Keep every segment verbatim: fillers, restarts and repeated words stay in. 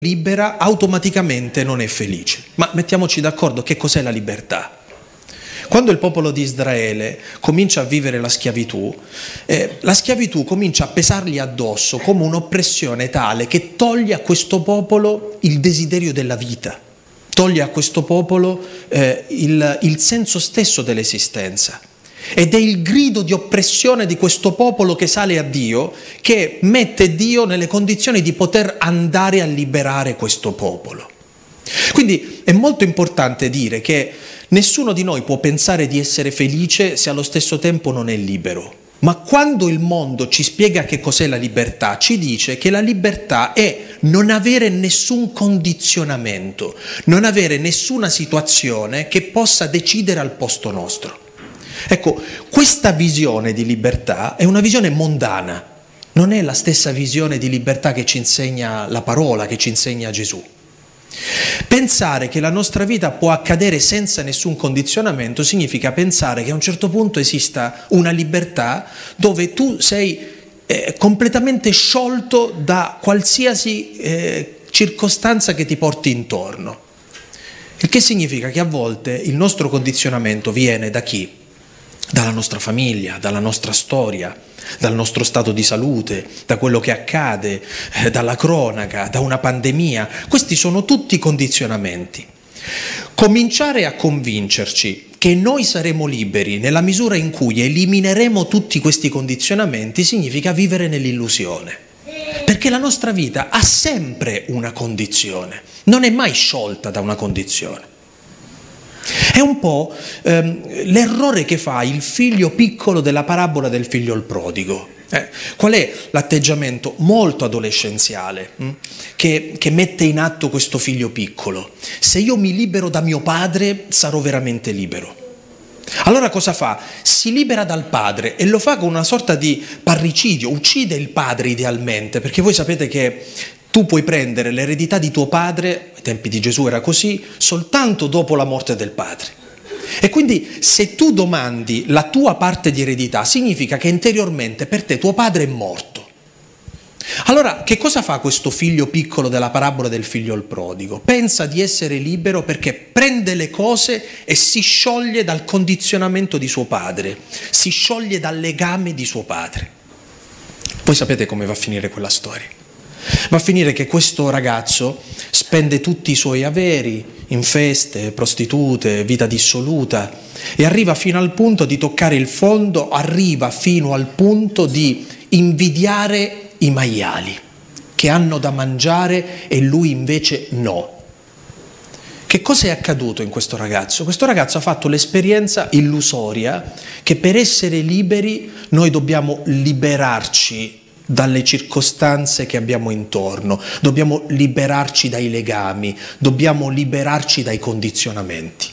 libera automaticamente non è felice. Ma mettiamoci d'accordo, che cos'è la libertà? Quando il popolo di Israele comincia a vivere la schiavitù, eh, la schiavitù comincia a pesargli addosso come un'oppressione tale che toglie a questo popolo il desiderio della vita, toglie a questo popolo eh, il, il senso stesso dell'esistenza. Ed è il grido di oppressione di questo popolo che sale a Dio, che mette Dio nelle condizioni di poter andare a liberare questo popolo. Quindi è molto importante dire che nessuno di noi può pensare di essere felice se allo stesso tempo non è libero. Ma quando il mondo ci spiega che cos'è la libertà, ci dice che la libertà è non avere nessun condizionamento, non avere nessuna situazione che possa decidere al posto nostro. Ecco, questa visione di libertà è una visione mondana, non è la stessa visione di libertà che ci insegna la parola, che ci insegna Gesù. Pensare che la nostra vita può accadere senza nessun condizionamento significa pensare che a un certo punto esista una libertà dove tu sei eh, completamente sciolto da qualsiasi eh, circostanza che ti porti intorno. Il che significa che a volte il nostro condizionamento viene da chi? Dalla nostra famiglia, dalla nostra storia, dal nostro stato di salute, da quello che accade, eh, dalla cronaca, da una pandemia. Questi sono tutti condizionamenti. Cominciare a convincerci che noi saremo liberi nella misura in cui elimineremo tutti questi condizionamenti significa vivere nell'illusione. Perché la nostra vita ha sempre una condizione, non è mai sciolta da una condizione. È un po' ehm, l'errore che fa il figlio piccolo della parabola del figlio il prodigo. Eh, qual è l'atteggiamento molto adolescenziale hm? che, che mette in atto questo figlio piccolo? Se io mi libero da mio padre sarò veramente libero. Allora cosa fa? Si libera dal padre e lo fa con una sorta di parricidio, uccide il padre idealmente, perché voi sapete che tu puoi prendere l'eredità di tuo padre, ai tempi di Gesù era così, soltanto dopo la morte del padre. E quindi se tu domandi la tua parte di eredità, significa che interiormente per te tuo padre è morto. Allora, che cosa fa questo figlio piccolo della parabola del figlio il prodigo? Pensa di essere libero perché prende le cose e si scioglie dal condizionamento di suo padre, si scioglie dal legame di suo padre. Voi sapete come va a finire quella storia. Va a finire che questo ragazzo spende tutti i suoi averi in feste, prostitute, vita dissoluta e arriva fino al punto di toccare il fondo, arriva fino al punto di invidiare i maiali che hanno da mangiare e lui invece no. Che cosa è accaduto in questo ragazzo? Questo ragazzo ha fatto l'esperienza illusoria che per essere liberi noi dobbiamo liberarci dalle circostanze che abbiamo intorno, dobbiamo liberarci dai legami, dobbiamo liberarci dai condizionamenti.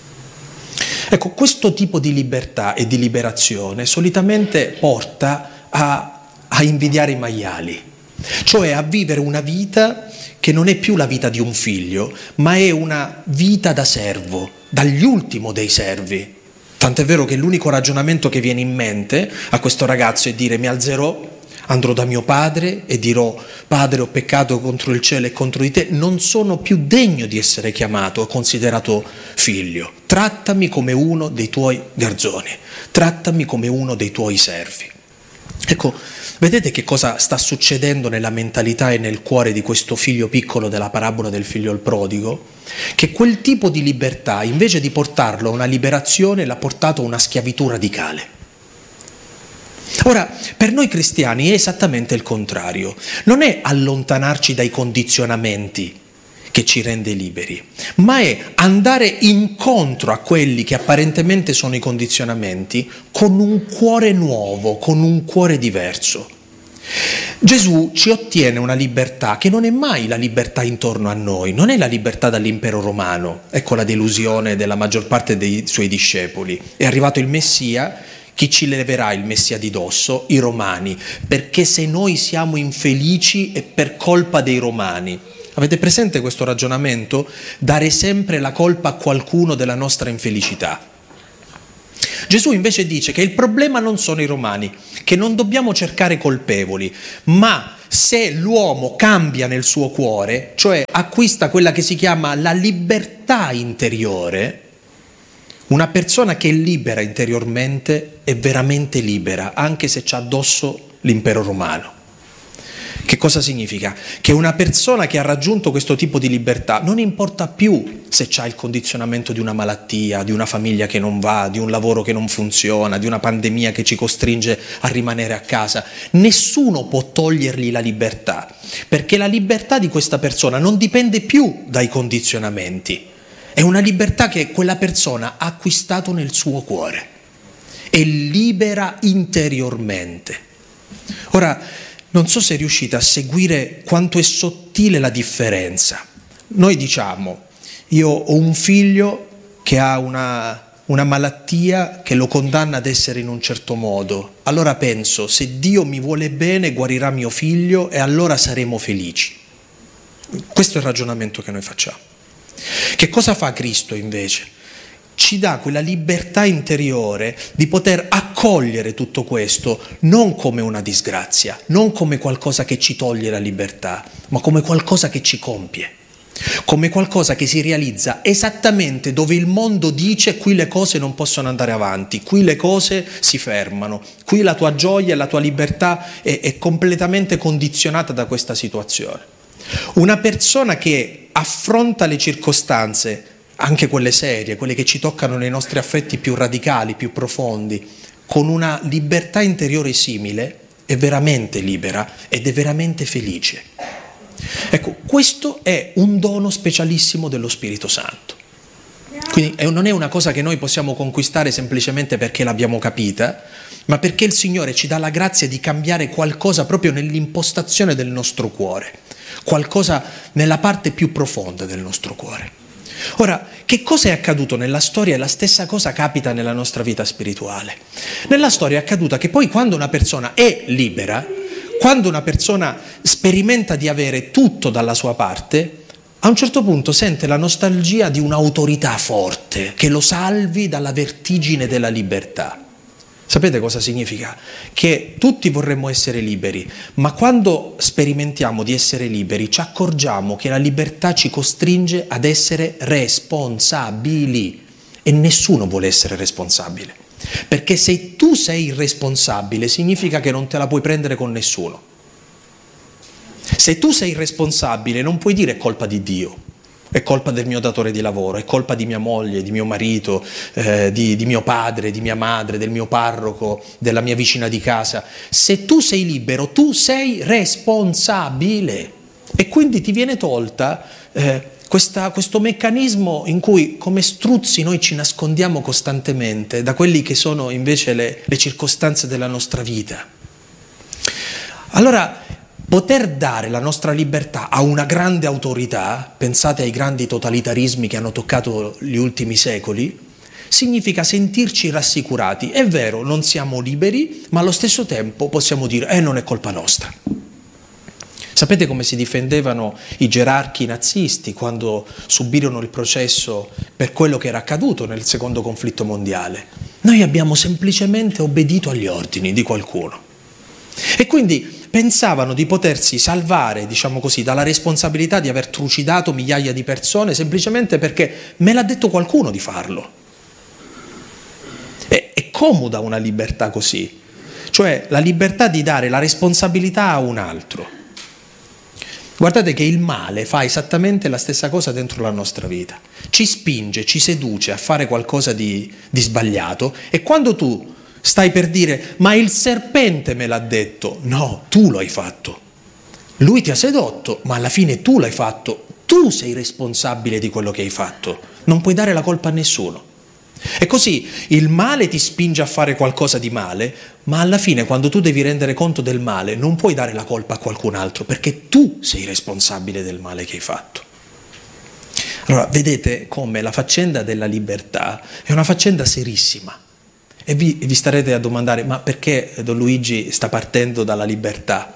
Ecco, questo tipo di libertà e di liberazione solitamente porta a, a invidiare i maiali, cioè a vivere una vita che non è più la vita di un figlio, ma è una vita da servo, dagli ultimi dei servi. Tant'è vero che l'unico ragionamento che viene in mente a questo ragazzo è dire: mi alzerò, andrò da mio padre e dirò: padre, ho peccato contro il cielo e contro di te, non sono più degno di essere chiamato e considerato figlio. Trattami come uno dei tuoi garzoni, trattami come uno dei tuoi servi. Ecco, vedete che cosa sta succedendo nella mentalità e nel cuore di questo figlio piccolo della parabola del figlio il prodigo? Che quel tipo di libertà, invece di portarlo a una liberazione, l'ha portato a una schiavitù radicale. Ora, per noi cristiani è esattamente il contrario. Non è allontanarci dai condizionamenti che ci rende liberi, ma è andare incontro a quelli che apparentemente sono i condizionamenti con un cuore nuovo, con un cuore diverso. Gesù ci ottiene una libertà che non è mai la libertà intorno a noi, non è la libertà dall'impero romano. Ecco la delusione della maggior parte dei suoi discepoli. È arrivato il Messia. Chi ci leverà il Messia di dosso? I Romani, perché se noi siamo infelici è per colpa dei Romani. Avete presente questo ragionamento? Dare sempre la colpa a qualcuno della nostra infelicità. Gesù invece dice che il problema non sono i Romani, che non dobbiamo cercare colpevoli, ma se l'uomo cambia nel suo cuore, cioè acquista quella che si chiama la libertà interiore, una persona che è libera interiormente è veramente libera, anche se c'ha addosso l'impero romano. Che cosa significa? Che una persona che ha raggiunto questo tipo di libertà non importa più se c'ha il condizionamento di una malattia, di una famiglia che non va, di un lavoro che non funziona, di una pandemia che ci costringe a rimanere a casa. Nessuno può togliergli la libertà, perché la libertà di questa persona non dipende più dai condizionamenti. È una libertà che quella persona ha acquistato nel suo cuore. È libera interiormente. Ora, non so se riuscite a seguire quanto è sottile la differenza. Noi diciamo, io ho un figlio che ha una, una malattia che lo condanna ad essere in un certo modo. Allora penso, se Dio mi vuole bene, guarirà mio figlio e allora saremo felici. Questo è il ragionamento che noi facciamo. Che cosa fa Cristo invece? Ci dà quella libertà interiore di poter accogliere tutto questo non come una disgrazia, non come qualcosa che ci toglie la libertà, ma come qualcosa che ci compie, come qualcosa che si realizza esattamente dove il mondo dice qui le cose non possono andare avanti, qui le cose si fermano, qui la tua gioia e la tua libertà è, è completamente condizionata da questa situazione. Una persona che affronta le circostanze, anche quelle serie, quelle che ci toccano nei nostri affetti più radicali, più profondi, con una libertà interiore simile, è veramente libera ed è veramente felice. Ecco, questo è un dono specialissimo dello Spirito Santo. Quindi non è una cosa che noi possiamo conquistare semplicemente perché l'abbiamo capita, ma perché il Signore ci dà la grazia di cambiare qualcosa proprio nell'impostazione del nostro cuore, qualcosa nella parte più profonda del nostro cuore. Ora, che cosa è accaduto nella storia? E la stessa cosa capita nella nostra vita spirituale. Nella storia è accaduta che poi quando una persona è libera, quando una persona sperimenta di avere tutto dalla sua parte, a un certo punto sente la nostalgia di un'autorità forte che lo salvi dalla vertigine della libertà. Sapete cosa significa? Che tutti vorremmo essere liberi, ma quando sperimentiamo di essere liberi ci accorgiamo che la libertà ci costringe ad essere responsabili e nessuno vuole essere responsabile. Perché se tu sei irresponsabile significa che non te la puoi prendere con nessuno. Se tu sei irresponsabile non puoi dire è colpa di Dio. È colpa del mio datore di lavoro, è colpa di mia moglie, di mio marito, eh, di, di mio padre, di mia madre, del mio parroco, della mia vicina di casa. Se tu sei libero, tu sei responsabile e quindi ti viene tolta eh, questa, questo meccanismo in cui come struzzi noi ci nascondiamo costantemente da quelli che sono invece le, le circostanze della nostra vita. Allora, poter dare la nostra libertà a una grande autorità, pensate ai grandi totalitarismi che hanno toccato gli ultimi secoli, significa sentirci rassicurati. È vero, non siamo liberi, ma allo stesso tempo possiamo dire, eh, non è colpa nostra. Sapete come si difendevano i gerarchi nazisti quando subirono il processo per quello che era accaduto nel secondo conflitto mondiale? Noi abbiamo semplicemente obbedito agli ordini di qualcuno. E quindi pensavano di potersi salvare, diciamo così, dalla responsabilità di aver trucidato migliaia di persone semplicemente perché me l'ha detto qualcuno di farlo. È, è comoda una libertà così, cioè la libertà di dare la responsabilità a un altro. Guardate che il male fa esattamente la stessa cosa dentro la nostra vita. Ci spinge, ci seduce a fare qualcosa di, di sbagliato e quando tu stai per dire, ma il serpente me l'ha detto. No, tu lo hai fatto. Lui ti ha sedotto, ma alla fine tu l'hai fatto. Tu sei responsabile di quello che hai fatto. Non puoi dare la colpa a nessuno. E così il male ti spinge a fare qualcosa di male, ma alla fine quando tu devi rendere conto del male non puoi dare la colpa a qualcun altro, perché tu sei responsabile del male che hai fatto. Allora, vedete come la faccenda della libertà è una faccenda serissima. E vi, vi starete a domandare, ma perché Don Luigi sta partendo dalla libertà?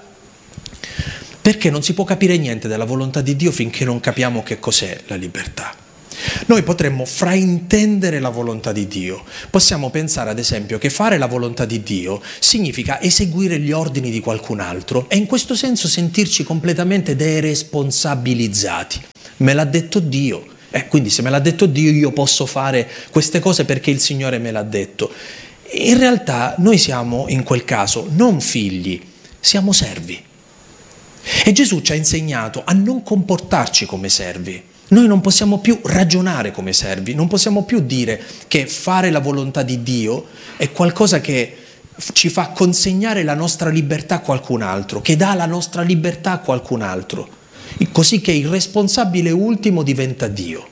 Perché non si può capire niente della volontà di Dio finché non capiamo che cos'è la libertà. Noi potremmo fraintendere la volontà di Dio. Possiamo pensare ad esempio che fare la volontà di Dio significa eseguire gli ordini di qualcun altro e in questo senso sentirci completamente deresponsabilizzati. Me l'ha detto Dio, eh, quindi se me l'ha detto Dio io posso fare queste cose perché il Signore me l'ha detto. In realtà noi siamo in quel caso non figli, siamo servi. E Gesù ci ha insegnato a non comportarci come servi. Noi non possiamo più ragionare come servi, non possiamo più dire che fare la volontà di Dio è qualcosa che ci fa consegnare la nostra libertà a qualcun altro, che dà la nostra libertà a qualcun altro, così che il responsabile ultimo diventa Dio.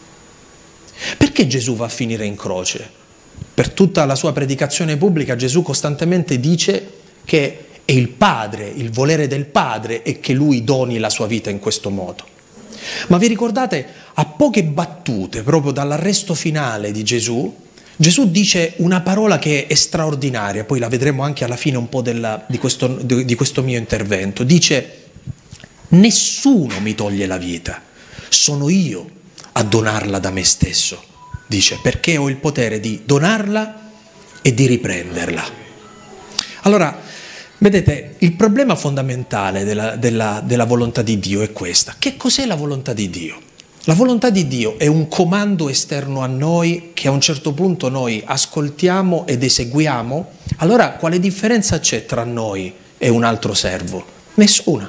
Perché Gesù va a finire in croce? Per tutta la sua predicazione pubblica Gesù costantemente dice che è il Padre, il volere del Padre è che Lui doni la sua vita in questo modo. Ma vi ricordate, a poche battute, proprio dall'arresto finale di Gesù, Gesù dice una parola che è straordinaria, poi la vedremo anche alla fine un po' della, di, questo, di questo mio intervento. Dice: nessuno mi toglie la vita, sono io a donarla da me stesso. Dice, perché ho il potere di donarla e di riprenderla. Allora, vedete, il problema fondamentale della, della, della volontà di Dio è questa. Che cos'è la volontà di Dio? La volontà di Dio è un comando esterno a noi che a un certo punto noi ascoltiamo ed eseguiamo. Allora, quale differenza c'è tra noi e un altro servo? Nessuna.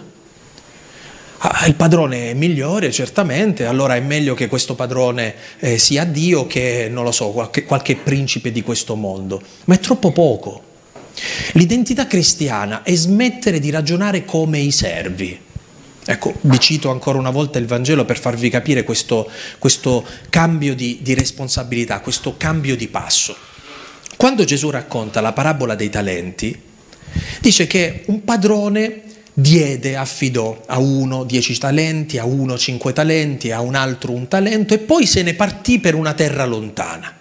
Ah, il padrone è migliore, certamente, allora è meglio che questo padrone eh, sia Dio che, non lo so, qualche, qualche principe di questo mondo. Ma è troppo poco. L'identità cristiana è smettere di ragionare come i servi. Ecco, vi cito ancora una volta il Vangelo per farvi capire questo, questo cambio di, di responsabilità, questo cambio di passo. Quando Gesù racconta la parabola dei talenti, dice che un padrone diede, affidò a uno dieci talenti, a uno cinque talenti, a un altro un talento e poi se ne partì per una terra lontana.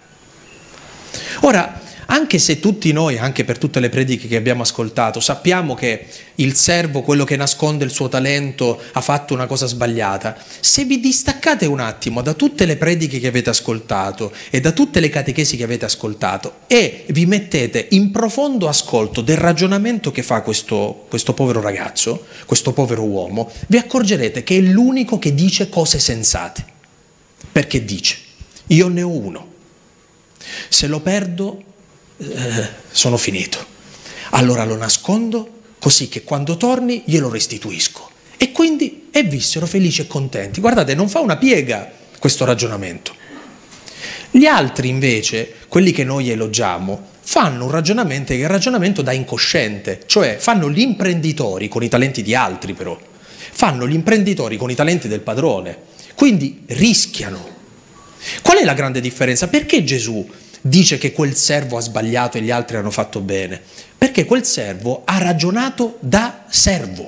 Ora, anche se tutti noi, anche per tutte le prediche che abbiamo ascoltato, sappiamo che il servo, quello che nasconde il suo talento, ha fatto una cosa sbagliata, se vi distaccate un attimo da tutte le prediche che avete ascoltato e da tutte le catechesi che avete ascoltato e vi mettete in profondo ascolto del ragionamento che fa questo, questo povero ragazzo, questo povero uomo, vi accorgerete che è l'unico che dice cose sensate. Perché dice: io ne ho uno, se lo perdo Eh, sono finito, allora lo nascondo così che quando torni glielo restituisco. E quindi e vissero felici e contenti. Guardate, non fa una piega questo ragionamento. Gli altri invece, quelli che noi elogiamo, fanno un ragionamento che è il ragionamento da incosciente, cioè fanno gli imprenditori con i talenti di altri, però fanno gli imprenditori con i talenti del padrone, quindi rischiano. Qual è la grande differenza? Perché Gesù dice che quel servo ha sbagliato e gli altri hanno fatto bene? Perché quel servo ha ragionato da servo.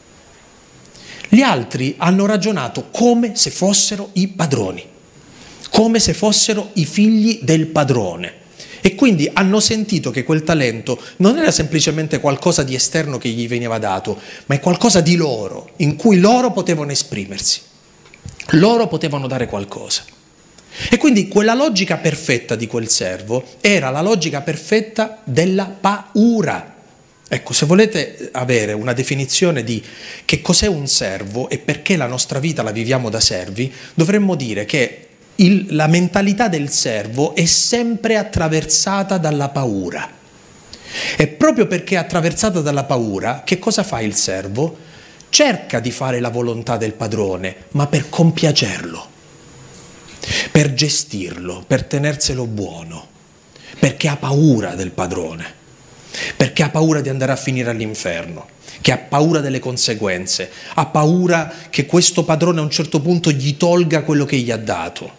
Gli altri hanno ragionato come se fossero i padroni, come se fossero i figli del padrone. E quindi hanno sentito che quel talento non era semplicemente qualcosa di esterno che gli veniva dato, ma è qualcosa di loro, in cui loro potevano esprimersi. Loro potevano dare qualcosa. E quindi quella logica perfetta di quel servo era la logica perfetta della paura. Ecco, se volete avere una definizione di che cos'è un servo e perché la nostra vita la viviamo da servi, dovremmo dire che il, la mentalità del servo è sempre attraversata dalla paura. E proprio perché è attraversata dalla paura, che cosa fa il servo? Cerca di fare la volontà del padrone, ma per compiacerlo, per gestirlo, per tenerselo buono, perché ha paura del padrone, perché ha paura di andare a finire all'inferno, che ha paura delle conseguenze, ha paura che questo padrone a un certo punto gli tolga quello che gli ha dato.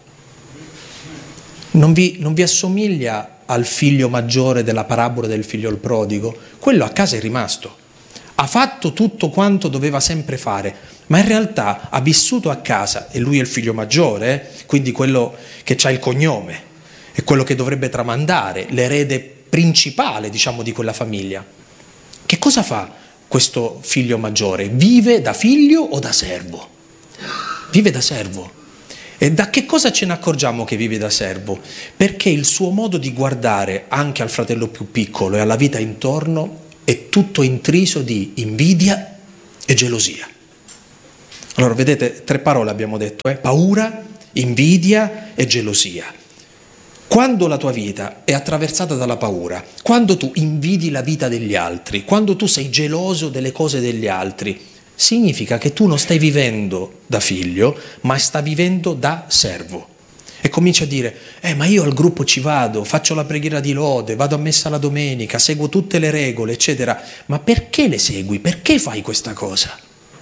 Non vi, non vi assomiglia al figlio maggiore della parabola del figlio il prodigo? Quello a casa è rimasto, ha fatto tutto quanto doveva sempre fare, ma in realtà ha vissuto a casa, e lui è il figlio maggiore, eh? Quindi quello che ha il cognome, è quello che dovrebbe tramandare, l'erede principale, diciamo, di quella famiglia. Che cosa fa questo figlio maggiore? Vive da figlio o da servo? Vive da servo. E da che cosa ce ne accorgiamo che vive da servo? Perché il suo modo di guardare anche al fratello più piccolo e alla vita intorno è tutto intriso di invidia e gelosia. Allora, vedete, tre parole abbiamo detto, eh? Paura, invidia e gelosia. Quando la tua vita è attraversata dalla paura, quando tu invidi la vita degli altri, quando tu sei geloso delle cose degli altri, significa che tu non stai vivendo da figlio, ma stai vivendo da servo. E comincia a dire, eh ma io al gruppo ci vado, faccio la preghiera di lode, vado a messa la domenica, seguo tutte le regole, eccetera. Ma perché le segui? Perché fai questa cosa?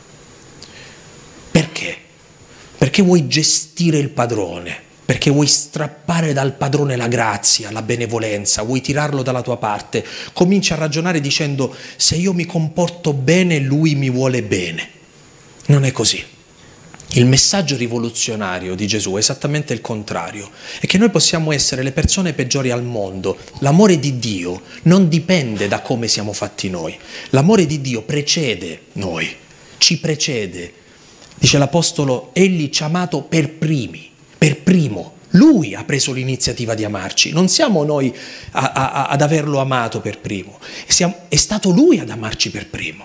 Perché? Perché vuoi gestire il padrone, perché vuoi strappare dal padrone la grazia, la benevolenza, vuoi tirarlo dalla tua parte. Cominci a ragionare dicendo, se io mi comporto bene, lui mi vuole bene. Non è così. Il messaggio rivoluzionario di Gesù è esattamente il contrario, è che noi possiamo essere le persone peggiori al mondo. L'amore di Dio non dipende da come siamo fatti noi. L'amore di Dio precede noi, ci precede. Dice l'Apostolo, egli ci ha amato per primi, per primo. Lui ha preso l'iniziativa di amarci, non siamo noi a, a, ad averlo amato per primo, siamo, è stato Lui ad amarci per primo.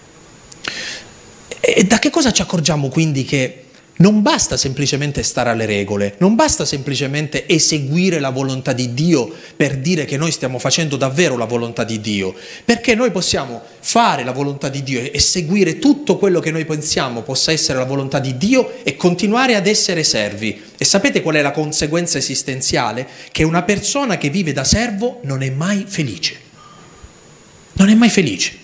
E da che cosa ci accorgiamo quindi che non basta semplicemente stare alle regole, non basta semplicemente eseguire la volontà di Dio per dire che noi stiamo facendo davvero la volontà di Dio, perché noi possiamo fare la volontà di Dio e seguire tutto quello che noi pensiamo possa essere la volontà di Dio e continuare ad essere servi. E sapete qual è la conseguenza esistenziale? Che una persona che vive da servo non è mai felice. Non è mai felice.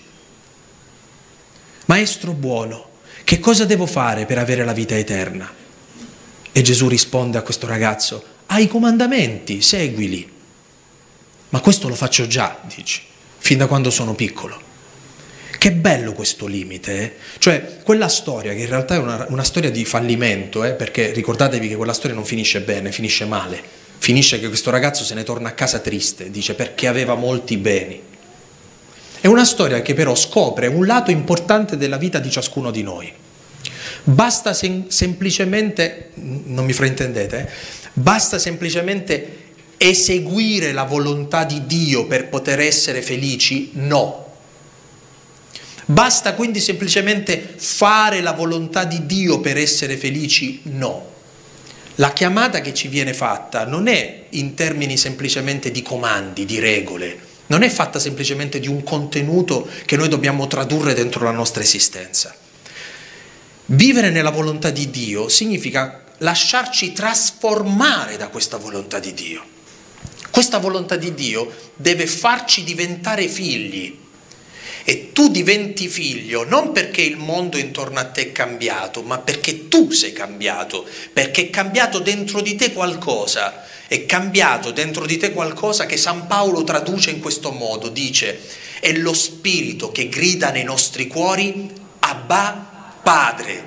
Maestro buono, che cosa devo fare per avere la vita eterna? E Gesù risponde a questo ragazzo, hai i comandamenti, seguili. Ma questo lo faccio già, dice, fin da quando sono piccolo. Che bello questo limite, eh? Cioè quella storia, che in realtà è una, una storia di fallimento, eh? Perché ricordatevi che quella storia non finisce bene, finisce male. Finisce che questo ragazzo se ne torna a casa triste, dice, perché aveva molti beni. È una storia che però scopre un lato importante della vita di ciascuno di noi. Basta sem- semplicemente, non mi fraintendete, eh? Basta semplicemente eseguire la volontà di Dio per poter essere felici? No. Basta quindi semplicemente fare la volontà di Dio per essere felici? No. La chiamata che ci viene fatta non è in termini semplicemente di comandi, di regole, non è fatta semplicemente di un contenuto che noi dobbiamo tradurre dentro la nostra esistenza. Vivere nella volontà di Dio significa lasciarci trasformare da questa volontà di Dio. Questa volontà di Dio deve farci diventare figli. E tu diventi figlio non perché il mondo intorno a te è cambiato, ma perché tu sei cambiato, perché è cambiato dentro di te qualcosa. È cambiato dentro di te qualcosa che San Paolo traduce in questo modo, dice, è lo spirito che grida nei nostri cuori, Abba Padre.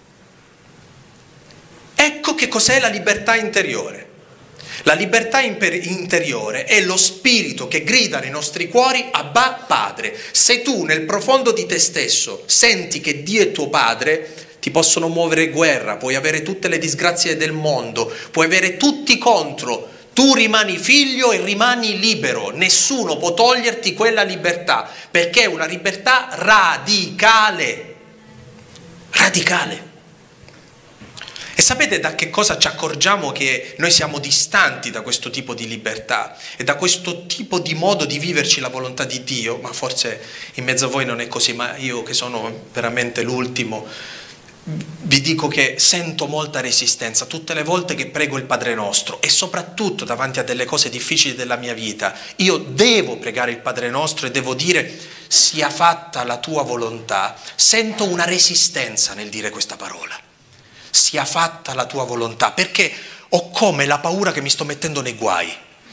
Ecco che cos'è la libertà interiore. La libertà imper- interiore è lo spirito che grida nei nostri cuori, Abba Padre. Se tu nel profondo di te stesso senti che Dio è tuo Padre, ti possono muovere guerra, puoi avere tutte le disgrazie del mondo, puoi avere tutti contro, tu rimani figlio e rimani libero, nessuno può toglierti quella libertà, perché è una libertà radicale, radicale. E sapete da che cosa ci accorgiamo che noi siamo distanti da questo tipo di libertà e da questo tipo di modo di viverci la volontà di Dio? Ma forse in mezzo a voi non è così, ma io che sono veramente l'ultimo, vi dico che sento molta resistenza tutte le volte che prego il Padre Nostro e soprattutto davanti a delle cose difficili della mia vita. Io devo pregare il Padre Nostro e devo dire sia fatta la tua volontà. Sento una resistenza nel dire questa parola. Sia fatta la tua volontà, perché ho come la paura che mi sto mettendo nei guai.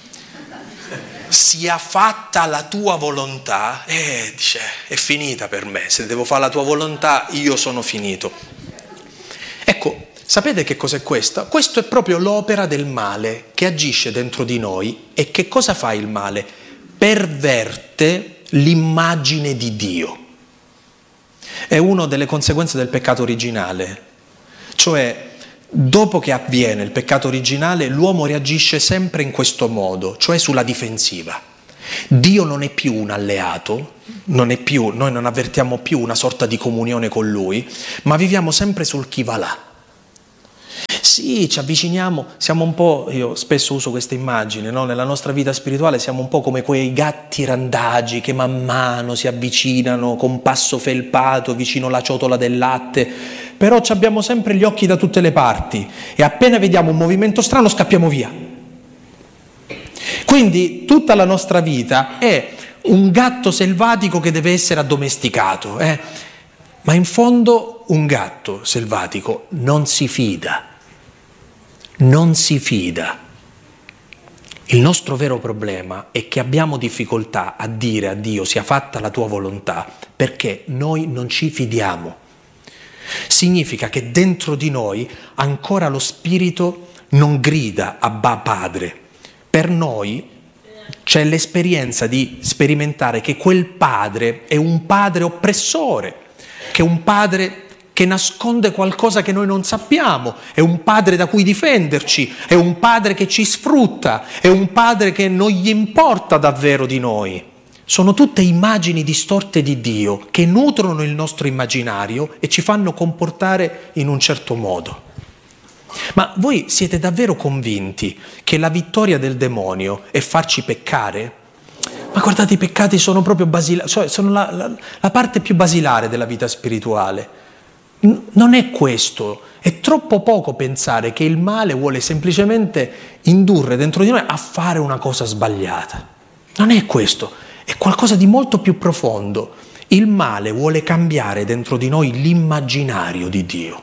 Sia fatta la tua volontà, eh, dice, è finita per me, se devo fare la tua volontà io sono finito. Ecco, sapete che cos'è questo? Questo è proprio l'opera del male che agisce dentro di noi. E che cosa fa il male? Perverte l'immagine di Dio. È una delle conseguenze del peccato originale. Cioè, dopo che avviene il peccato originale, l'uomo reagisce sempre in questo modo, cioè sulla difensiva. Dio non è più un alleato, non è più, noi non avvertiamo più una sorta di comunione con Lui, ma viviamo sempre sul chi va là. Sì, ci avviciniamo, siamo un po', io spesso uso questa immagine, no? Nella nostra vita spirituale siamo un po' come quei gatti randagi che man mano si avvicinano con passo felpato vicino alla ciotola del latte, però abbiamo sempre gli occhi da tutte le parti e appena vediamo un movimento strano scappiamo via. Quindi tutta la nostra vita è un gatto selvatico che deve essere addomesticato, eh? Ma in fondo un gatto selvatico non si fida. Non si fida. Il nostro vero problema è che abbiamo difficoltà a dire a Dio sia fatta la tua volontà perché noi non ci fidiamo. Significa che dentro di noi ancora lo spirito non grida Abba Padre. Per noi c'è l'esperienza di sperimentare che quel padre è un padre oppressore, che è un padre che nasconde qualcosa che noi non sappiamo, è un padre da cui difenderci, è un padre che ci sfrutta, è un padre che non gli importa davvero di noi. Sono tutte immagini distorte di Dio che nutrono il nostro immaginario e ci fanno comportare in un certo modo. Ma voi siete davvero convinti che la vittoria del demonio è farci peccare? Ma guardate, i peccati sono proprio basilari, cioè sono la, la, la parte più basilare della vita spirituale. Non è questo, è troppo poco pensare che il male vuole semplicemente indurre dentro di noi a fare una cosa sbagliata. Non è questo, è qualcosa di molto più profondo. Il male vuole cambiare dentro di noi l'immaginario di Dio.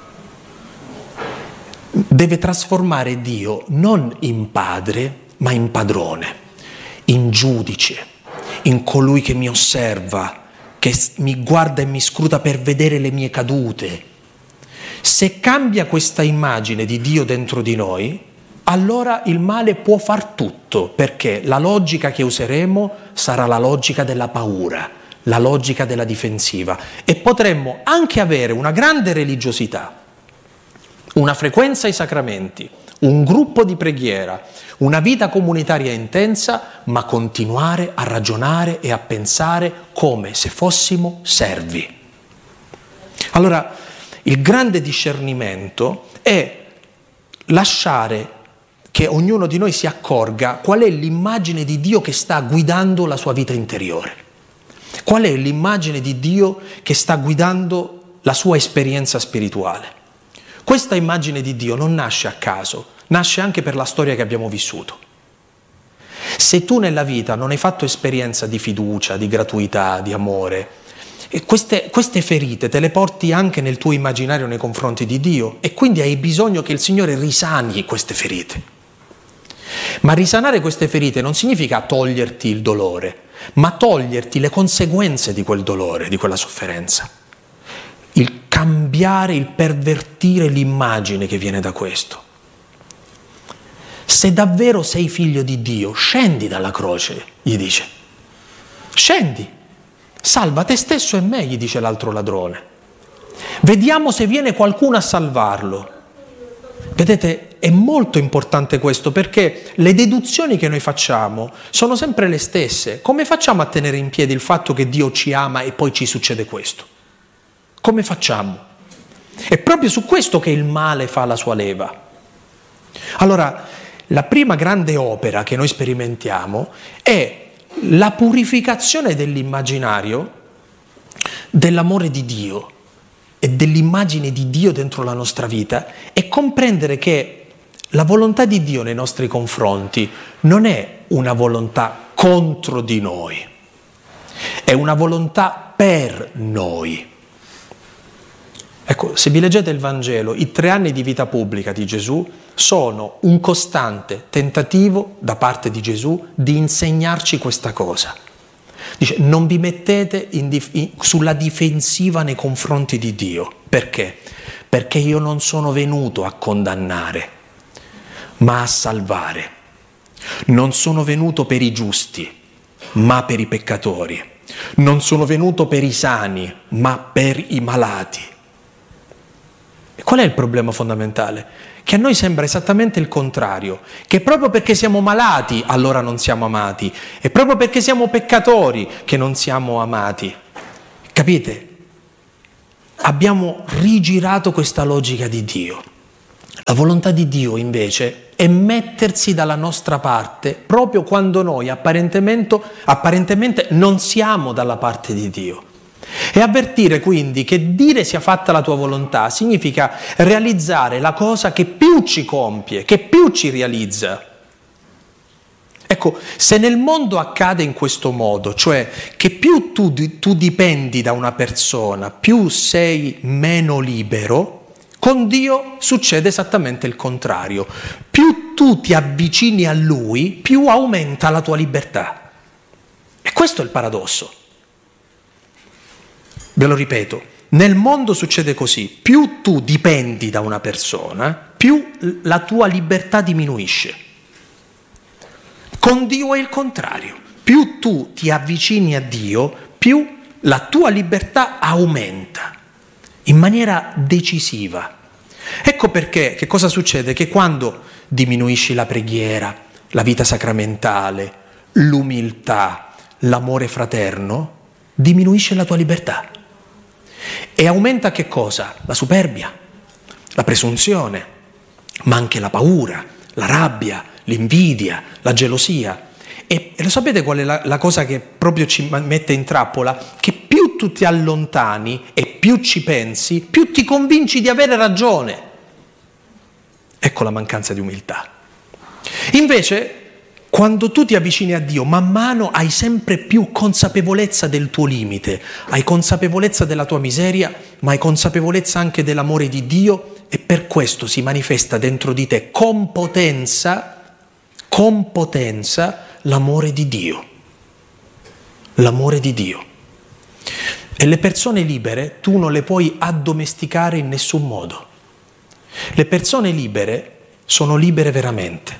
Deve trasformare Dio non in padre, ma in padrone, in giudice, in colui che mi osserva, che mi guarda e mi scruta per vedere le mie cadute. Se cambia questa immagine di Dio dentro di noi, allora il male può far tutto, perché la logica che useremo sarà la logica della paura, la logica della difensiva, e potremmo anche avere una grande religiosità, una frequenza ai sacramenti, un gruppo di preghiera, una vita comunitaria intensa, ma continuare a ragionare e a pensare come se fossimo servi. Allora, il grande discernimento è lasciare che ognuno di noi si accorga qual è l'immagine di Dio che sta guidando la sua vita interiore. Qual è l'immagine di Dio che sta guidando la sua esperienza spirituale. Questa immagine di Dio non nasce a caso, nasce anche per la storia che abbiamo vissuto. Se tu nella vita non hai fatto esperienza di fiducia, di gratuità, di amore, queste, queste ferite te le porti anche nel tuo immaginario nei confronti di Dio e quindi hai bisogno che il Signore risani queste ferite. Ma risanare queste ferite non significa toglierti il dolore, ma toglierti le conseguenze di quel dolore, di quella sofferenza. Il cambiare, il pervertire l'immagine che viene da questo. Se davvero sei figlio di Dio, scendi dalla croce, gli dice. Scendi, salva te stesso e me, gli dice l'altro ladrone. Vediamo se viene qualcuno a salvarlo. Vedete, è molto importante questo perché le deduzioni che noi facciamo sono sempre le stesse. Come facciamo a tenere in piedi il fatto che Dio ci ama e poi ci succede questo? Come facciamo? È proprio su questo che il male fa la sua leva. Allora, la prima grande opera che noi sperimentiamo è la purificazione dell'immaginario dell'amore di Dio e dell'immagine di Dio dentro la nostra vita e comprendere che la volontà di Dio nei nostri confronti non è una volontà contro di noi, è una volontà per noi. Ecco, se vi leggete il Vangelo, i tre anni di vita pubblica di Gesù sono un costante tentativo da parte di Gesù di insegnarci questa cosa. Dice, non vi mettete in dif- in, sulla difensiva nei confronti di Dio. Perché? Perché io non sono venuto a condannare, ma a salvare. Non sono venuto per i giusti, ma per i peccatori. Non sono venuto per i sani, ma per i malati. Qual è il problema fondamentale? Che a noi sembra esattamente il contrario, che proprio perché siamo malati allora non siamo amati, e proprio perché siamo peccatori che non siamo amati. Capite? Abbiamo rigirato questa logica di Dio. La volontà di Dio invece è mettersi dalla nostra parte proprio quando noi apparentemente, apparentemente non siamo dalla parte di Dio. E avvertire quindi che dire sia fatta la tua volontà significa realizzare la cosa che più ci compie, che più ci realizza. Ecco, se nel mondo accade in questo modo, cioè che più tu, tu dipendi da una persona, più sei meno libero, con Dio succede esattamente il contrario. Più tu ti avvicini a Lui, più aumenta la tua libertà. E questo è il paradosso. Ve lo ripeto, nel mondo succede così: più tu dipendi da una persona, più la tua libertà diminuisce. Con Dio è il contrario. Più tu ti avvicini a Dio, più la tua libertà aumenta in maniera decisiva. Ecco perché, che cosa succede? Che quando diminuisci la preghiera, la vita sacramentale, l'umiltà, l'amore fraterno, diminuisce la tua libertà. E aumenta che cosa? La superbia, la presunzione, ma anche la paura, la rabbia, l'invidia, la gelosia. E, e lo sapete qual è la, la cosa che proprio ci mette in trappola? Che più tu ti allontani e più ci pensi, più ti convinci di avere ragione. Ecco la mancanza di umiltà. Invece, quando tu ti avvicini a Dio, man mano hai sempre più consapevolezza del tuo limite, hai consapevolezza della tua miseria, ma hai consapevolezza anche dell'amore di Dio, e per questo si manifesta dentro di te con potenza, con potenza l'amore di Dio. L'amore di Dio. E le persone libere tu non le puoi addomesticare in nessun modo. Le persone libere sono libere veramente.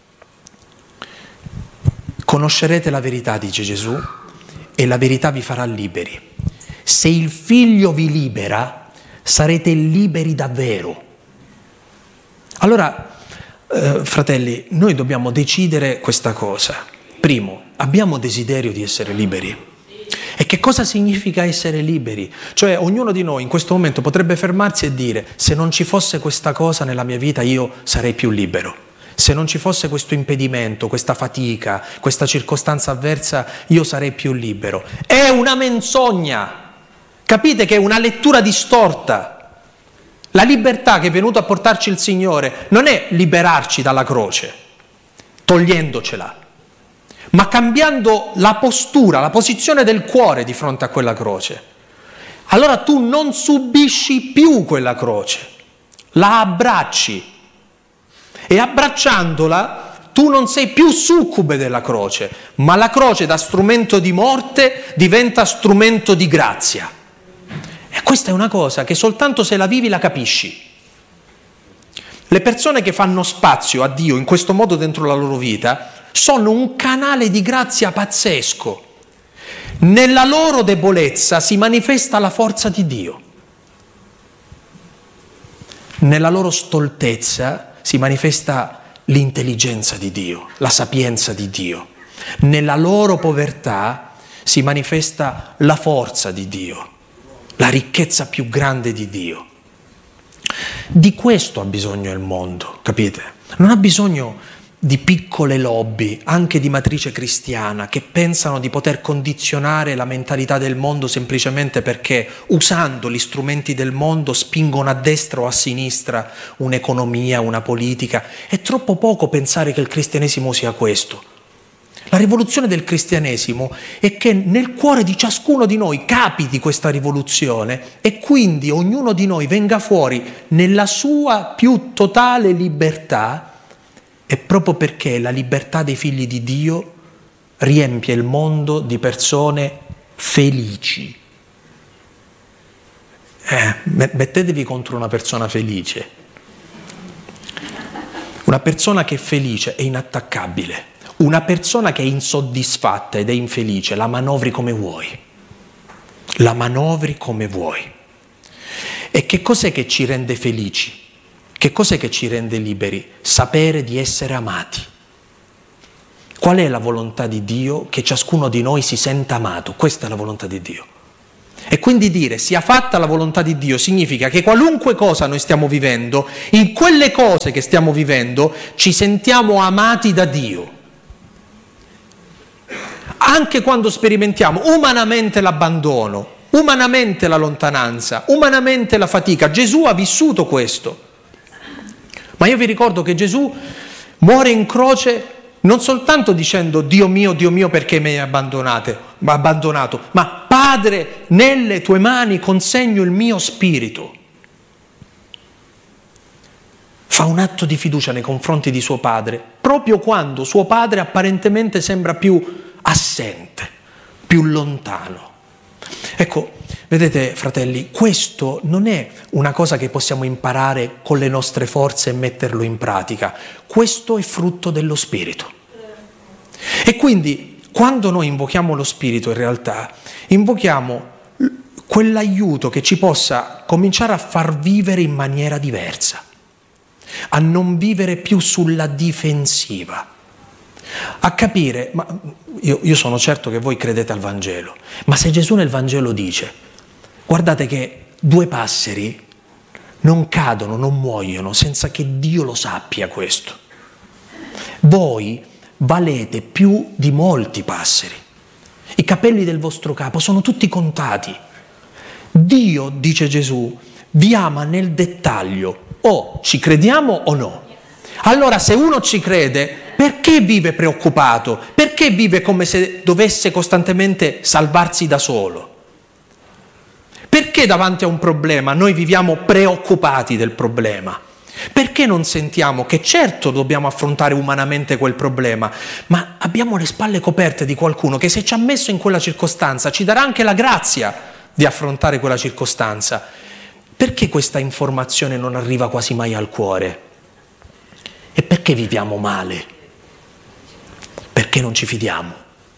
Conoscerete la verità, dice Gesù, e la verità vi farà liberi. Se il Figlio vi libera, sarete liberi davvero. Allora, eh, fratelli, noi dobbiamo decidere questa cosa. Primo, abbiamo desiderio di essere liberi. E che cosa significa essere liberi? Cioè, ognuno di noi in questo momento potrebbe fermarsi e dire: se non ci fosse questa cosa nella mia vita, io sarei più libero. Se non ci fosse questo impedimento, questa fatica, questa circostanza avversa, io sarei più libero. È una menzogna! Capite che è una lettura distorta. La libertà che è venuta a portarci il Signore non è liberarci dalla croce, togliendocela, ma cambiando la postura, la posizione del cuore di fronte a quella croce. Allora tu non subisci più quella croce, la abbracci. E abbracciandola tu non sei più succube della croce, ma la croce da strumento di morte diventa strumento di grazia. E questa è una cosa che soltanto se la vivi la capisci. Le persone che fanno spazio a Dio in questo modo dentro la loro vita sono un canale di grazia pazzesco. Nella loro debolezza si manifesta la forza di Dio. Nella loro stoltezza si manifesta l'intelligenza di Dio, la sapienza di Dio. Nella loro povertà si manifesta la forza di Dio, la ricchezza più grande di Dio. Di questo ha bisogno il mondo, capite? Non ha bisogno di piccole lobby, anche di matrice cristiana, che pensano di poter condizionare la mentalità del mondo semplicemente perché, usando gli strumenti del mondo, spingono a destra o a sinistra un'economia, una politica. È troppo poco pensare che il cristianesimo sia questo. La rivoluzione del cristianesimo è che nel cuore di ciascuno di noi capiti questa rivoluzione e quindi ognuno di noi venga fuori nella sua più totale libertà. E proprio perché la libertà dei figli di Dio riempie il mondo di persone felici. Eh, mettetevi contro una persona felice. Una persona che è felice è inattaccabile. Una persona che è insoddisfatta ed è infelice la manovri come vuoi. La manovri come vuoi. E che cos'è che ci rende felici? Che cos'è che ci rende liberi? Sapere di essere amati. Qual è la volontà di Dio? Che ciascuno di noi si senta amato. Questa è la volontà di Dio. E quindi dire sia fatta la volontà di Dio significa che qualunque cosa noi stiamo vivendo, in quelle cose che stiamo vivendo ci sentiamo amati da Dio. Anche quando sperimentiamo umanamente l'abbandono, umanamente la lontananza, umanamente la fatica. Gesù ha vissuto questo. Ma io vi ricordo che Gesù muore in croce non soltanto dicendo Dio mio, Dio mio perché mi hai abbandonato, ma Padre, nelle tue mani consegno il mio spirito. Fa un atto di fiducia nei confronti di suo padre, proprio quando suo padre apparentemente sembra più assente, più lontano. Ecco, vedete fratelli, questo non è una cosa che possiamo imparare con le nostre forze e metterlo in pratica, questo è frutto dello Spirito. E quindi quando noi invochiamo lo Spirito in realtà invochiamo quell'aiuto che ci possa cominciare a far vivere in maniera diversa, a non vivere più sulla difensiva, a capire, ma io, io sono certo che voi credete al Vangelo, ma se Gesù nel Vangelo dice, guardate che due passeri non cadono, non muoiono senza che Dio lo sappia questo, voi valete più di molti passeri, i capelli del vostro capo sono tutti contati. Dio, dice Gesù, vi ama nel dettaglio, o ci crediamo o no. Allora se uno ci crede, perché vive preoccupato? Perché vive come se dovesse costantemente salvarsi da solo? Perché davanti a un problema noi viviamo preoccupati del problema? Perché non sentiamo che certo dobbiamo affrontare umanamente quel problema, ma abbiamo le spalle coperte di qualcuno che se ci ha messo in quella circostanza ci darà anche la grazia di affrontare quella circostanza? Perché questa informazione non arriva quasi mai al cuore? E perché viviamo male? Perché non ci fidiamo.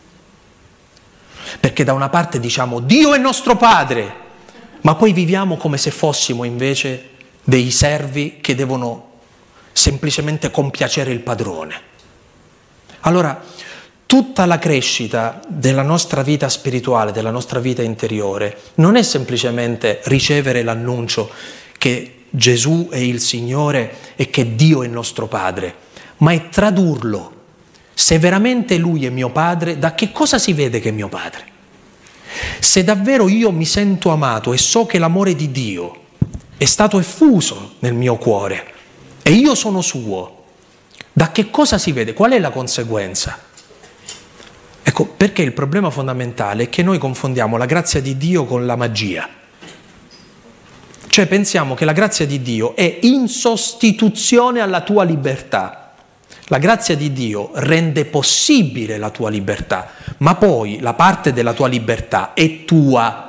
Perché da una parte diciamo Dio è nostro Padre, ma poi viviamo come se fossimo invece dei servi che devono semplicemente compiacere il padrone. Allora, tutta la crescita della nostra vita spirituale, della nostra vita interiore, non è semplicemente ricevere l'annuncio che Gesù è il Signore e che Dio è il nostro Padre, ma è tradurlo. Se veramente Lui è mio Padre, da che cosa si vede che è mio Padre? Se davvero io mi sento amato e so che l'amore di Dio è stato effuso nel mio cuore e io sono suo, da che cosa si vede? Qual è la conseguenza? Ecco, perché il problema fondamentale è che noi confondiamo la grazia di Dio con la magia. Cioè pensiamo che la grazia di Dio è in sostituzione alla tua libertà. La grazia di Dio rende possibile la tua libertà, ma poi la parte della tua libertà è tua.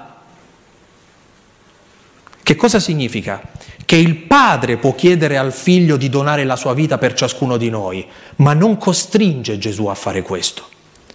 Che cosa significa? Che il padre può chiedere al figlio di donare la sua vita per ciascuno di noi, ma non costringe Gesù a fare questo.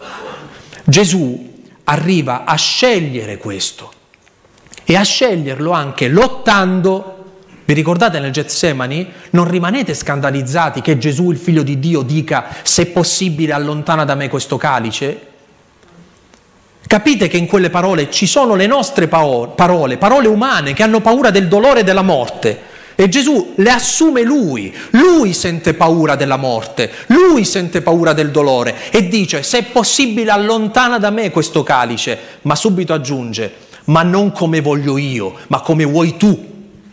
Gesù arriva a scegliere questo e a sceglierlo anche lottando. Vi ricordate nel Getsemani? Non rimanete scandalizzati che Gesù, il figlio di Dio, dica se possibile allontana da me questo calice? Capite che in quelle parole ci sono le nostre parole, parole umane che hanno paura del dolore e della morte. E Gesù le assume lui, lui sente paura della morte, lui sente paura del dolore e dice se è possibile allontana da me questo calice, ma subito aggiunge, ma non come voglio io, ma come vuoi tu.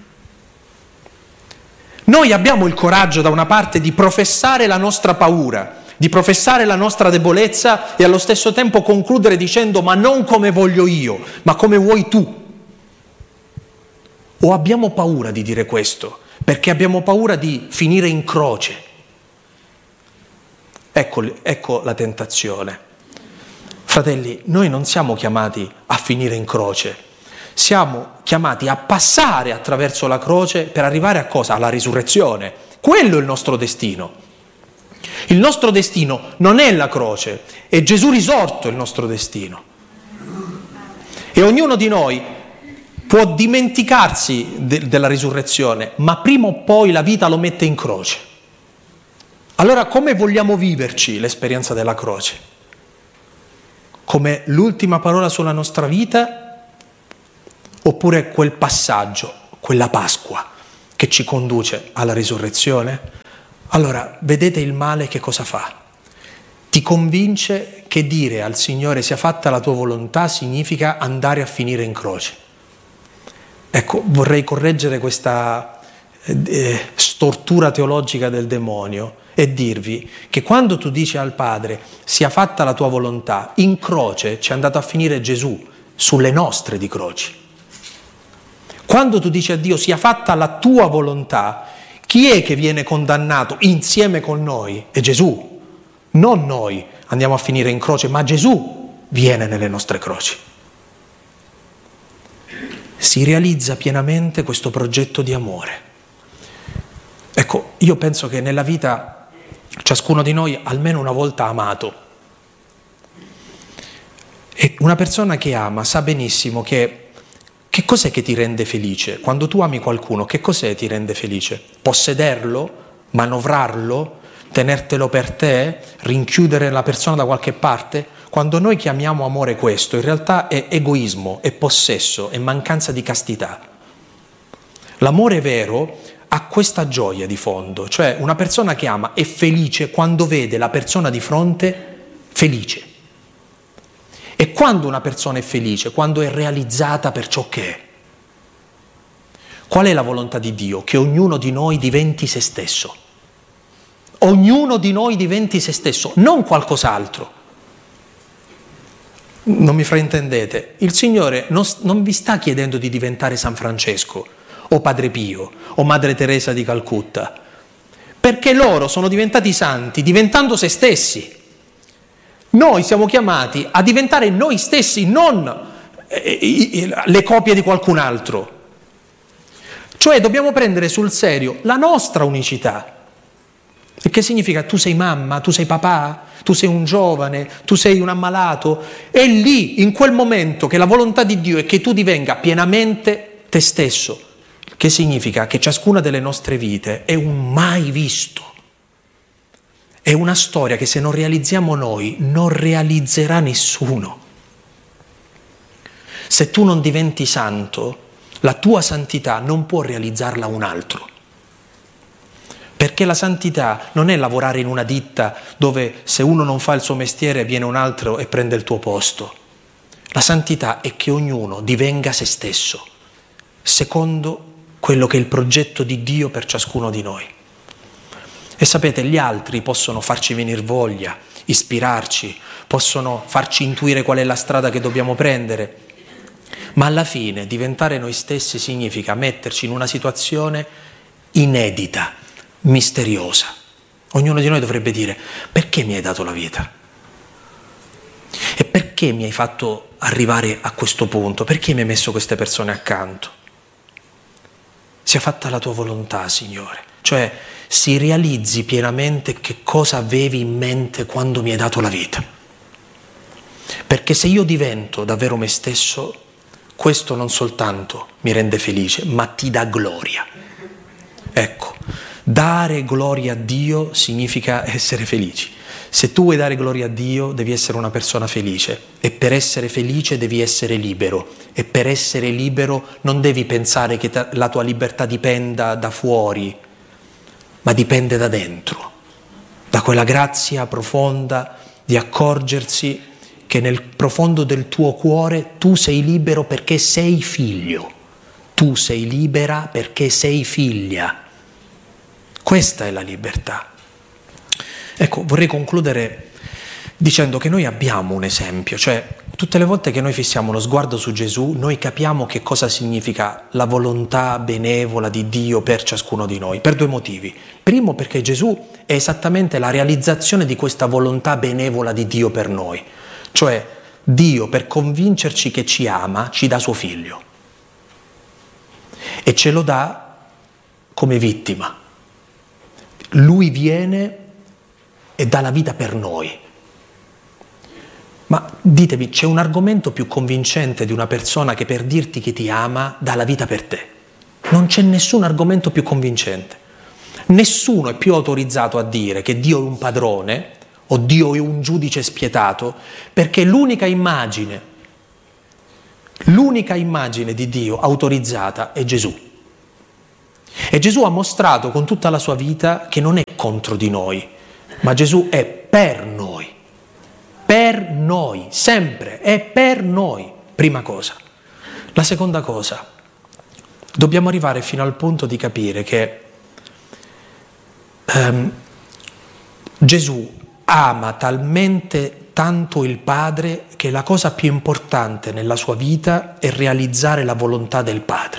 Noi abbiamo il coraggio da una parte di professare la nostra paura, di professare la nostra debolezza e allo stesso tempo concludere dicendo ma non come voglio io, ma come vuoi tu. O abbiamo paura di dire questo, perché abbiamo paura di finire in croce. Ecco, ecco la tentazione. Fratelli, noi non siamo chiamati a finire in croce, siamo chiamati a passare attraverso la croce per arrivare a cosa? Alla risurrezione. Quello è il nostro destino. Il nostro destino non è la croce, è Gesù risorto il nostro destino. E ognuno di noi può dimenticarsi de- della risurrezione, ma prima o poi la vita lo mette in croce. Allora come vogliamo viverci l'esperienza della croce? Come l'ultima parola sulla nostra vita, oppure quel passaggio, quella Pasqua che ci conduce alla risurrezione? Allora, vedete il male che cosa fa? Ti convince che dire al Signore sia fatta la tua volontà significa andare a finire in croce. Ecco, vorrei correggere questa eh, stortura teologica del demonio e dirvi che quando tu dici al Padre sia fatta la tua volontà, in croce ci è andato a finire Gesù, sulle nostre di croci. Quando tu dici a Dio sia fatta la tua volontà, chi è che viene condannato insieme con noi? È Gesù. Non noi andiamo a finire in croce, ma Gesù viene nelle nostre croci. Si realizza pienamente questo progetto di amore. Ecco, io penso che nella vita ciascuno di noi almeno una volta ha amato. E una persona che ama sa benissimo che che cos'è che ti rende felice? Quando tu ami qualcuno, che cos'è che ti rende felice? Possederlo? Manovrarlo? Tenertelo per te? Rinchiudere la persona da qualche parte? Quando noi chiamiamo amore questo, in realtà è egoismo, è possesso, è mancanza di castità. L'amore vero ha questa gioia di fondo, cioè una persona che ama è felice quando vede la persona di fronte felice. E quando una persona è felice? Quando è realizzata per ciò che è. Qual è la volontà di Dio? Che ognuno di noi diventi se stesso. Ognuno di noi diventi se stesso, non qualcos'altro. Non mi fraintendete, il Signore non, non vi sta chiedendo di diventare San Francesco o Padre Pio o Madre Teresa di Calcutta, perché loro sono diventati santi diventando se stessi. Noi siamo chiamati a diventare noi stessi, non le copie di qualcun altro. Cioè dobbiamo prendere sul serio la nostra unicità. Il che significa tu sei mamma, tu sei papà, tu sei un giovane, tu sei un ammalato. È lì, in quel momento, che la volontà di Dio è che tu divenga pienamente te stesso. Il che significa che ciascuna delle nostre vite è un mai visto. È una storia che se non realizziamo noi non realizzerà nessuno. Se tu non diventi santo, la tua santità non può realizzarla un altro. Perché la santità non è lavorare in una ditta dove se uno non fa il suo mestiere viene un altro e prende il tuo posto. La santità è che ognuno divenga se stesso, secondo quello che è il progetto di Dio per ciascuno di noi. E sapete, gli altri possono farci venire voglia, ispirarci, possono farci intuire qual è la strada che dobbiamo prendere, ma alla fine diventare noi stessi significa metterci in una situazione inedita, misteriosa. Ognuno di noi dovrebbe dire: perché mi hai dato la vita? E perché mi hai fatto arrivare a questo punto? Perché mi hai messo queste persone accanto? Sia fatta la tua volontà, Signore. Cioè, si realizzi pienamente che cosa avevi in mente quando mi hai dato la vita. Perché se io divento davvero me stesso, questo non soltanto mi rende felice, ma ti dà gloria. Ecco, dare gloria a Dio significa essere felici. Se tu vuoi dare gloria a Dio, devi essere una persona felice. E per essere felice devi essere libero. E per essere libero non devi pensare che ta- la tua libertà dipenda da fuori, ma dipende da dentro, da quella grazia profonda di accorgersi che nel profondo del tuo cuore tu sei libero perché sei figlio, tu sei libera perché sei figlia. Questa è la libertà. Ecco, vorrei concludere dicendo che noi abbiamo un esempio, cioè tutte le volte che noi fissiamo lo sguardo su Gesù, noi capiamo che cosa significa la volontà benevola di Dio per ciascuno di noi, per due motivi. Primo, perché Gesù è esattamente la realizzazione di questa volontà benevola di Dio per noi, cioè Dio, per convincerci che ci ama, ci dà suo figlio e ce lo dà come vittima. Lui viene e dà la vita per noi. Ma ditemi, c'è un argomento più convincente di una persona che per dirti che ti ama dà la vita per te? Non c'è nessun argomento più convincente. Nessuno è più autorizzato a dire che Dio è un padrone o Dio è un giudice spietato, perché l'unica immagine, l'unica immagine di Dio autorizzata è Gesù. E Gesù ha mostrato con tutta la sua vita che non è contro di noi, ma Gesù è per noi. Per noi, sempre, è per noi, prima cosa. La seconda cosa, dobbiamo arrivare fino al punto di capire che um, Gesù ama talmente tanto il Padre che la cosa più importante nella sua vita è realizzare la volontà del Padre.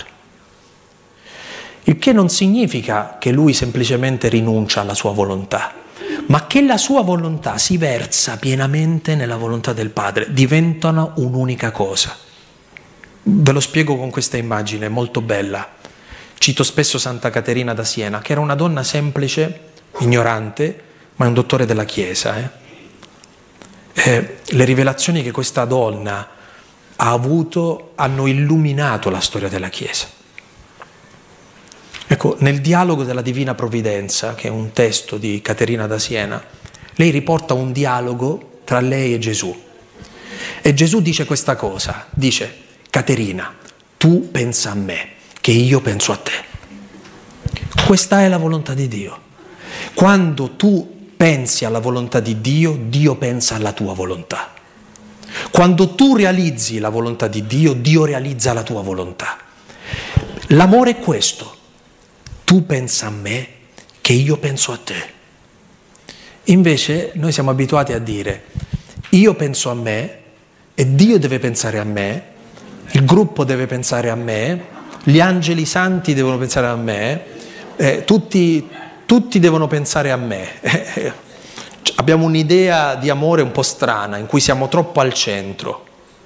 Il che non significa che lui semplicemente rinuncia alla sua volontà, ma che la sua volontà si versa pienamente nella volontà del Padre, diventano un'unica cosa. Ve lo spiego con questa immagine molto bella. Cito spesso Santa Caterina da Siena, che era una donna semplice, ignorante, ma è un dottore della Chiesa. Eh? Eh, le rivelazioni che questa donna ha avuto hanno illuminato la storia della Chiesa. Ecco, nel Dialogo della Divina Provvidenza, che è un testo di Caterina da Siena, lei riporta un dialogo tra lei e Gesù. E Gesù dice questa cosa, dice: Caterina, tu pensa a me, che io penso a te. Questa è la volontà di Dio. Quando tu pensi alla volontà di Dio, Dio pensa alla tua volontà. Quando tu realizzi la volontà di Dio, Dio realizza la tua volontà. L'amore è questo. Tu pensa a me che io penso a te. Invece noi siamo abituati a dire io penso a me e Dio deve pensare a me, il gruppo deve pensare a me, gli angeli santi devono pensare a me, eh, tutti, tutti devono pensare a me. Eh, abbiamo un'idea di amore un po' strana in cui siamo troppo al centro.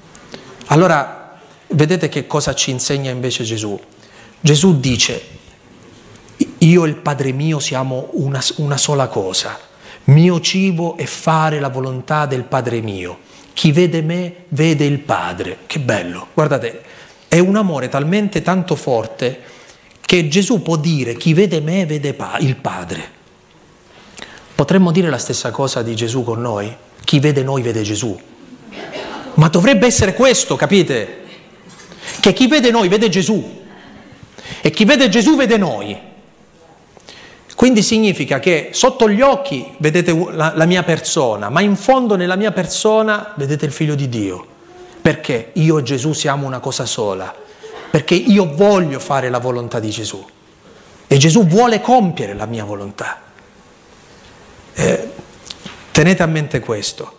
Allora vedete che cosa ci insegna invece Gesù? Gesù dice: io e il Padre mio siamo una, una sola cosa. Mio cibo è fare la volontà del Padre mio. Chi vede me vede il Padre. Che bello. Guardate, è un amore talmente tanto forte che Gesù può dire: chi vede me vede pa- il Padre. Potremmo dire la stessa cosa di Gesù con noi? Chi vede noi vede Gesù. Ma dovrebbe essere questo, capite? Che chi vede noi vede Gesù. E chi vede Gesù vede noi. Quindi significa che sotto gli occhi vedete la, la mia persona, ma in fondo nella mia persona vedete il Figlio di Dio. Perché io e Gesù siamo una cosa sola. Perché io voglio fare la volontà di Gesù. E Gesù vuole compiere la mia volontà. Eh, tenete a mente questo.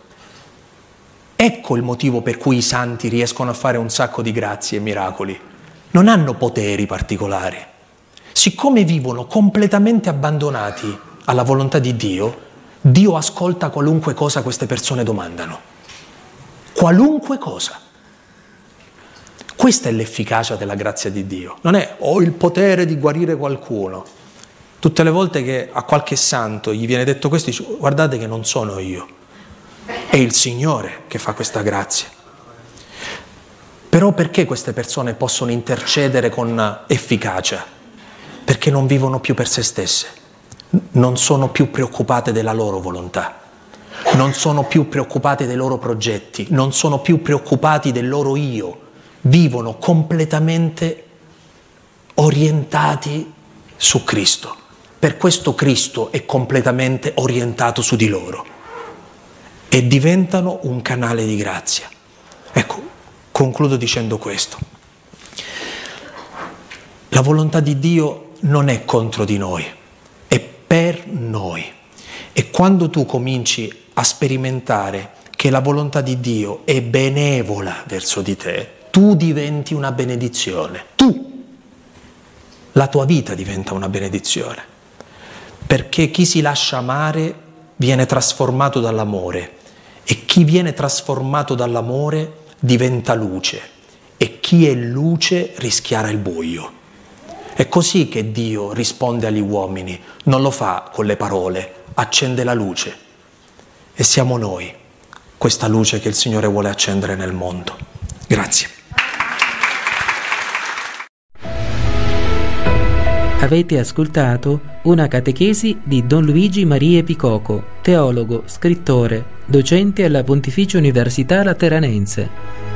Ecco il motivo per cui i santi riescono a fare un sacco di grazie e miracoli. Non hanno poteri particolari. Siccome vivono completamente abbandonati alla volontà di Dio, Dio ascolta qualunque cosa queste persone domandano. Qualunque cosa. Questa è l'efficacia della grazia di Dio. Non è ho il potere di guarire qualcuno. Tutte le volte che a qualche santo gli viene detto questo, dice: guardate che non sono io, è il Signore che fa questa grazia. Però perché queste persone possono intercedere con efficacia? Perché non vivono più per se stesse, non sono più preoccupate della loro volontà, non sono più preoccupate dei loro progetti, non sono più preoccupati del loro io, vivono completamente orientati su Cristo. Per questo Cristo è completamente orientato su di loro e diventano un canale di grazia. Ecco, concludo dicendo questo. La volontà di Dio non è contro di noi, è per noi. E quando tu cominci a sperimentare che la volontà di Dio è benevola verso di te, tu diventi una benedizione. Tu, la tua vita diventa una benedizione. Perché chi si lascia amare viene trasformato dall'amore e chi viene trasformato dall'amore diventa luce e chi è luce rischiara il buio. È così che Dio risponde agli uomini, non lo fa con le parole, accende la luce. E siamo noi, questa luce che il Signore vuole accendere nel mondo. Grazie. Avete ascoltato una catechesi di Don Luigi Maria Picoco, teologo, scrittore, docente alla Pontificia Università Lateranense.